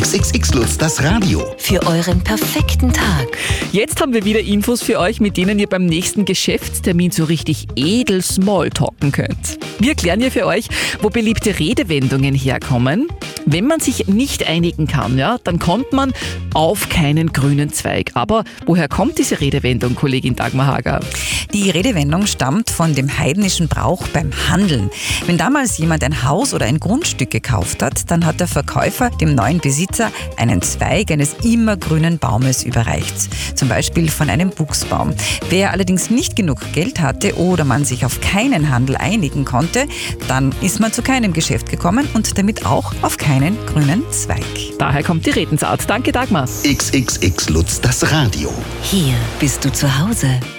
XXX Lutz, das Radio. Für euren perfekten Tag. Jetzt haben wir wieder Infos für euch, mit denen ihr beim nächsten Geschäftstermin so richtig edel Smalltalken könnt. Wir klären hier für euch, wo beliebte Redewendungen herkommen. Wenn man sich nicht einigen kann, ja, dann kommt man auf keinen grünen Zweig. Aber woher kommt diese Redewendung, Kollegin Dagmar Hager? Die Redewendung stammt von dem heidnischen Brauch beim Handeln. Wenn damals jemand ein Haus oder ein Grundstück gekauft hat, dann hat der Verkäufer dem neuen Besitzer einen Zweig eines immergrünen Baumes überreicht. Zum Beispiel von einem Buchsbaum. Wer allerdings nicht genug Geld hatte oder man sich auf keinen Handel einigen konnte, dann ist man zu keinem Geschäft gekommen und damit auch auf keinen grünen Zweig. Daher kommt die Redensart. Danke, Dagmar. XXX Lutz, das Radio. Hier bist du zu Hause.